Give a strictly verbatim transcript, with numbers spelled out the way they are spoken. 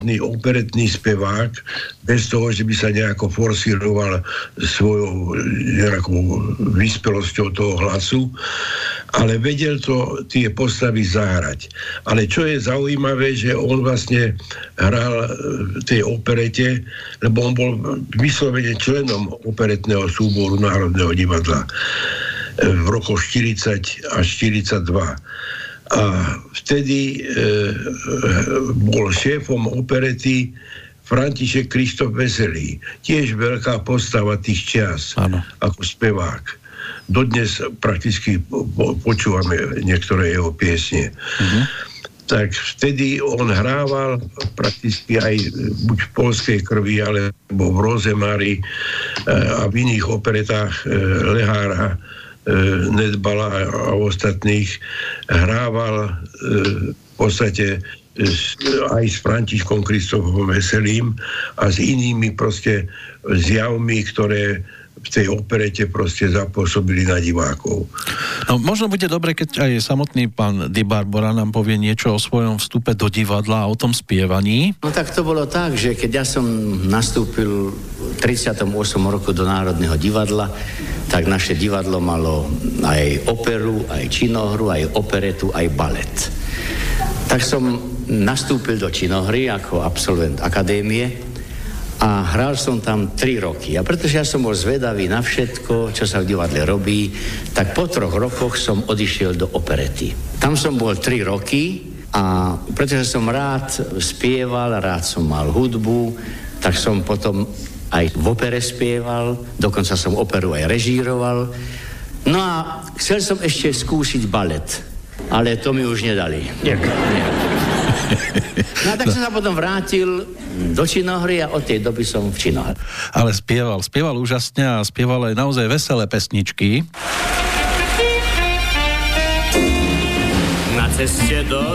operetný spevák, bez toho, že by sa nejako forsíroval svojou nejakou vyspelosťou toho hlasu, ale vedel to tie postavy zahrať. Ale čo je zaujímavé, že on vlastne hral v tej operete, lebo on bol vyslovene členom operetného súboru Národného divadla v rokoch štyridsať až štyridsaťdva. A vtedy e, bol šéfom operety František Krištof Veselý. Tiež veľká postava tých čias, ano, ako spevák. Dodnes prakticky po, počúvame niektoré jeho piesne. Uh-huh. Tak vtedy on hrával prakticky aj buď v Poľskej krvi, alebo v Rozemári a v iných operetách Lehára, Nedbala a ostatných hrával v podstate aj s Františkom Krištofom Veselým a s inými proste zjavmi, ktoré v tej operete proste zapôsobili na divákov. No, možno bude dobre, keď aj samotný pán Di Barbora nám povie niečo o svojom vstupe do divadla a o tom spievaní. No tak to bolo tak, že keď ja som nastúpil v tridsiatom ôsmom roku do Národného divadla, tak naše divadlo malo aj operu, aj činohru, aj operetu, aj balet. Tak som nastúpil do činohry ako absolvent akadémie a hral som tam tri roky. A pretože ja som bol zvedavý na všetko, čo sa v divadle robí, tak po troch rokoch som odišiel do operety. Tam som bol tri roky a pretože som rád spieval, rád som mal hudbu, tak som potom aj v opere spieval, dokonca som operu aj režíroval. No a chcel som ešte skúsiť balet, ale to mi už nedali. Nie. Nie. No a tak som sa potom vrátil do činohry a od tej doby som v činohre. Ale spieval, spieval úžasne a spieval aj naozaj veselé pesničky. Na ceste do